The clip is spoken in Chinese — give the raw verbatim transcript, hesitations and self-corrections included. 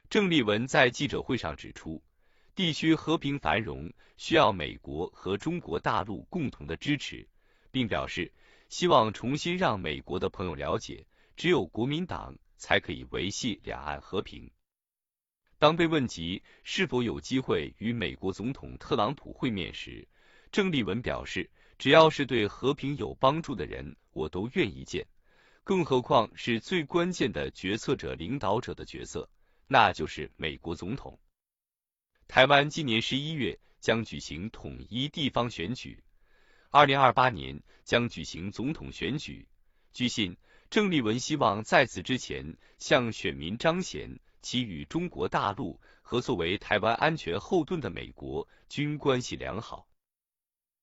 郑丽文在记者会上指出，地区和平繁荣需要美国和中国大陆共同的支持，并表示希望重新让美国的朋友了解，只有国民党才可以维系两岸和平。当被问及是否有机会与美国总统特朗普会面时，郑丽文表示，只要是对和平有帮助的人，我都愿意见，更何况是最关键的决策者、领导者的角色，那就是美国总统。台湾今年十一月将举行统一地方选举，二零二八年将举行总统选举。据信，郑丽文希望在此之前向选民彰显其与中国大陆和作为台湾安全后盾的美国均关系良好。